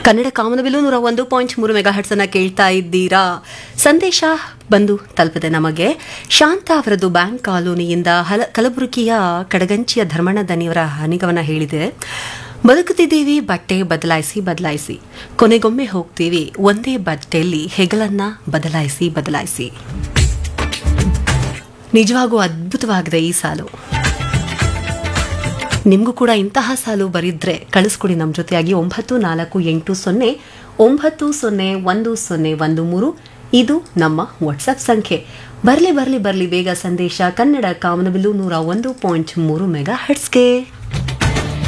ಕನ್ನಡ ಕಾಮನಬಿಲ್ಲು 101.3 mega hertz ಅನ್ನ ಕೇಳ್ತಾ ಇದ್ದೀರಾ. ಸಂದೇಶ ಬಂದು ತಲುಪಿದೆ ನಮಗೆ. ಶಾಂತ ಅವರದ್ದು ಬ್ಯಾಂಕ್ ಕಾಲೋನಿಯಿಂದ ಕಲಬುರಗಿಯ ಕಡಗಂಚಿಯ ಧರ್ಮಣ್ಣ ದನಿಯವರ ಹನಿಗವನ ಹೇಳಿದೆ. ಬದುಕುತ್ತಿದ್ದೀವಿ ಬಟ್ಟೆ ಬದಲಾಯಿಸಿ ಬದಲಾಯಿಸಿ, ಕೊನೆಗೊಮ್ಮೆ ಹೋಗ್ತೀವಿ ಒಂದೇ ಬಟ್ಟೆಯಲ್ಲಿ ಹೆಗಲನ್ನ ಬದಲಾಯಿಸಿ ಬದಲಾಯಿಸಿ. ನಿಜವಾಗೂ ಅದ್ಭುತವಾಗಿದೆ ಈ ಸಾಲು. ನಿಮಗೂ ಕೂಡ ಇಂತಹ ಸಾಲು ಬರಿದ್ರೆ ಕಳಿಸ್ಕೊಡಿ ನಮ್ಮ ಜೊತೆಯಾಗಿ. 9480901013 ಇದು ನಮ್ಮ ವಾಟ್ಸ್ಆಪ್ ಸಂಖ್ಯೆ. ಬರ್ಲಿ ಬೇಗ ಸಂದೇಶ. ಕನ್ನಡ ಕಾಮನಬಿಲ್ಲು 101.3 ಮೆಗಾ ಹರ್ಟ್ಸ್ಗೆ.